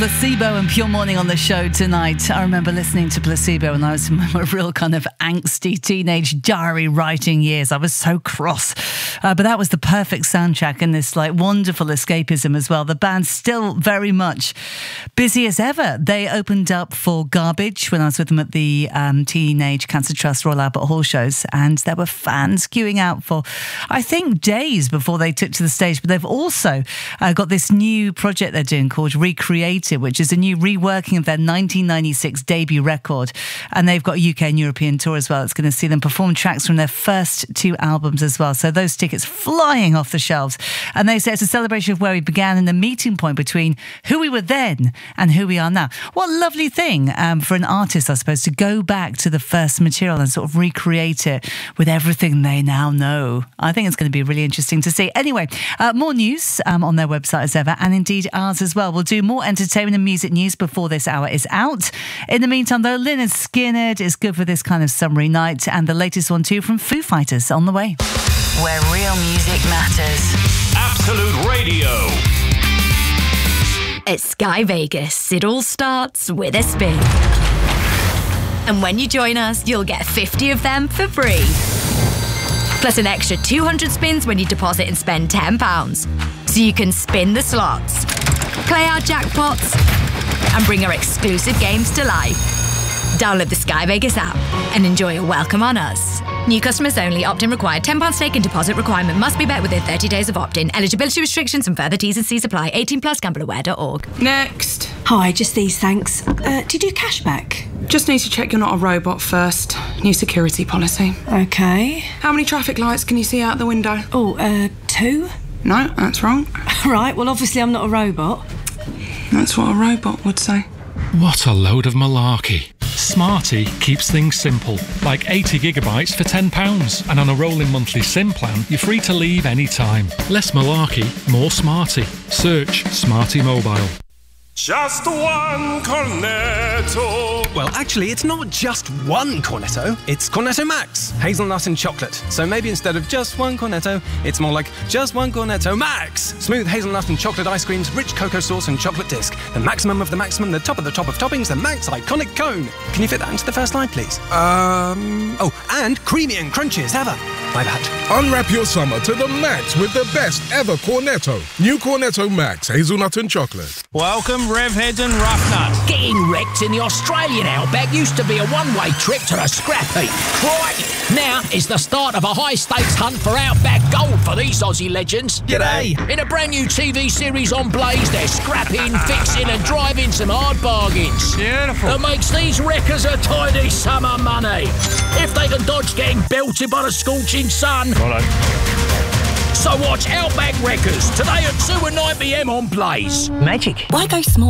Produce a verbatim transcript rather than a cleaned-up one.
Placebo and Pure Morning on the show tonight. I remember listening to Placebo when I was in my real kind of angsty teenage diary writing years. I was so cross. Uh, but that was the perfect soundtrack and this like wonderful escapism as well. The band's still very much busy as ever. They opened up for Garbage when I was with them at the um, Teenage Cancer Trust Royal Albert Hall shows, and there were fans queuing out for, I think, days before they took to the stage. But they've also uh, got this new project they're doing called Recreated, which is a new reworking of their nineteen ninety-six debut record. And they've got a U K and European tour as well. It's going to see them perform tracks from their first two albums as well. So those tickets flying off the shelves. And they say it's a celebration of where we began and the meeting point between who we were then and who we are now. What a lovely thing um, for an artist, I suppose, to go back to the first material and sort of recreate it with everything they now know. I think it's going to be really interesting to see. Anyway, uh, more news um, on their website as ever, and indeed ours as well. We'll do more entertainment and music news before this hour is out. In the meantime, though, Lynyrd Skynyrd is good for this kind of summery night, and the latest one too from Foo Fighters on the way. Where real music matters. Absolute Radio. At Sky Vegas, it all starts with a spin. And when you join us, you'll get fifty of them for free. Plus an extra two hundred spins when you deposit and spend ten pounds. So you can spin the slots, play our jackpots, and bring our exclusive games to life. Download the Sky Vegas app and enjoy a welcome on us. New customers only. Opt-in required. ten pounds stake and deposit requirement must be met within thirty days of opt-in. Eligibility restrictions and further T's and C's apply. eighteen plus gamble aware dot org. Next. Hi, just these, thanks. Uh, do you do cashback? Just need to check you're not a robot first. New security policy. Okay. How many traffic lights can you see out the window? Oh, uh, two? No, that's wrong. Right, well, obviously I'm not a robot. That's what a robot would say. What a load of malarkey. Smarty keeps things simple, like eighty gigabytes for ten pounds, and on a rolling monthly SIM plan, you're free to leave any time. Less malarkey, more Smarty. Search Smarty Mobile. Just one cornetto. Well, actually, it's not just one Cornetto. It's Cornetto Max, hazelnut and chocolate. So maybe instead of just one Cornetto, it's more like just one Cornetto Max. Smooth hazelnut and chocolate ice creams, rich cocoa sauce and chocolate disc. The maximum of the maximum, the top of the top of toppings, the Max iconic cone. Can you fit that into the first line, please? Um... Oh, and creamy and crunchy as ever. My bad. Unwrap your summer to the max with the best ever Cornetto. New Cornetto Max, hazelnut and chocolate. Welcome, Revheads and Roughnut. Getting wrecked in the Australian outback used to be a one-way trip to the scrap heap. Crikey! Now is the start of a high-stakes hunt for outback gold for these Aussie legends. G'day! In a brand new T V series on Blaze, they're scrapping, fixing and driving some hard bargains. Beautiful. That makes these wreckers a tidy summer money. If they can dodge getting belted by the scorching sun. Righto. So watch Outback Wreckers today at two and nine p m on Blaze. Magic. Why go small?